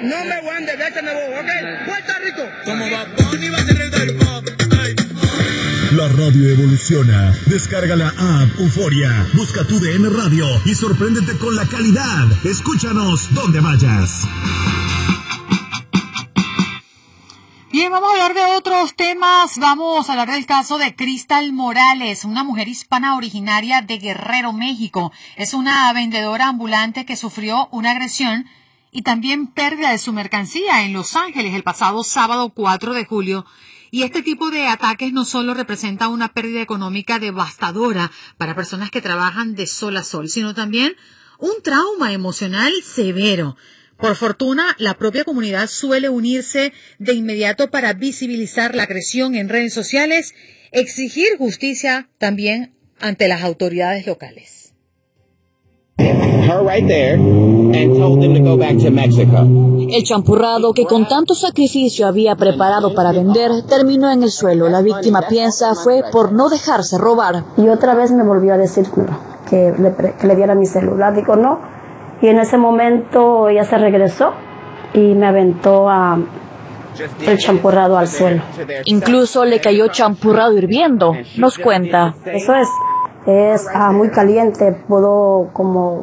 No me voy a endeudar, que me voy, ¿ok? Puerto Rico. Como va Bunny va a ser el del pop. La radio evoluciona. Descarga la app Euforia. Busca tu DN Radio y sorpréndete con la calidad. Escúchanos donde vayas. Bien, vamos a hablar de otros temas. Vamos a hablar del caso de Cristal Morales, una mujer hispana originaria de Guerrero, México. Es una vendedora ambulante que sufrió una agresión y también pérdida de su mercancía en Los Ángeles el pasado sábado 4 de julio. Y este tipo de ataques no solo representa una pérdida económica devastadora para personas que trabajan de sol a sol, sino también un trauma emocional severo. Por fortuna, la propia comunidad suele unirse de inmediato para visibilizar la agresión en redes sociales, exigir justicia también ante las autoridades locales. El champurrado que con tanto sacrificio había preparado para vender terminó en el suelo. La víctima piensa fue por no dejarse robar. Y otra vez me volvió a decir que le diera mi celular. Digo no. Y en ese momento ella se regresó y me aventó el champurrado al suelo. Incluso le cayó champurrado hirviendo, nos cuenta. Eso es muy caliente, puedo como